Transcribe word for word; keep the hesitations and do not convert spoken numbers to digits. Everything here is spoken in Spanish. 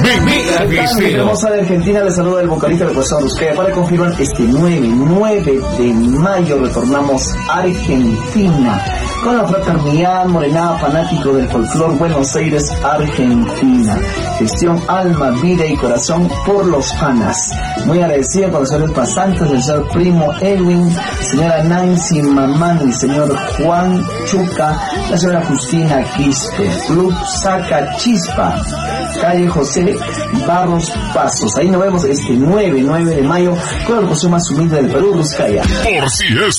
Mega Festero. Hermosa de Argentina, les saluda el vocalista de Corazón Ruscaya. Para confirmar, este nueve de mayo retornamos a Argentina con la fraternidad Morenada, fanático del folclor, Buenos Aires, Argentina. Gestión Alma, Vida y Corazón por los panas. Muy agradecido con los señores pasantes, el señor Primo Edwin, señora Nancy Mamani, señor Juan Chuca, la señora Justina Quispe, Club Saca Chispa, calle José Barros Pasos. Ahí nos vemos este nueve de mayo con la locución más humilde del Perú, Ruscaya. Por si es